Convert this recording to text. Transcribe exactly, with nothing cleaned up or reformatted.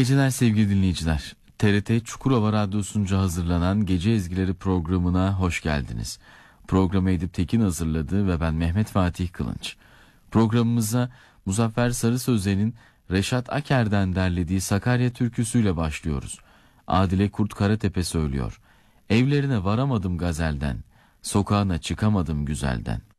geceler sevgili dinleyiciler. T R T Çukurova Radyosu'nca hazırlanan Gece Ezgileri programına hoş geldiniz. Programı Edip Tekin hazırladı ve ben Mehmet Fatih Kılınç. Programımıza Muzaffer Sarı Sözen'in Reşat Aker'den derlediği Sakarya türküsüyle başlıyoruz. Adile Kurt Karatepe söylüyor. Evlerine varamadım gazelden, sokağına çıkamadım güzelden.